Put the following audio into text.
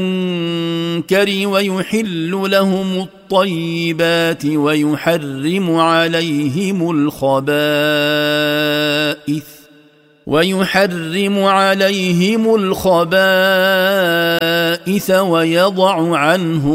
المنكر ويحل لهم الطيبات ويحرم عليهم الخبائث ويضع عنهم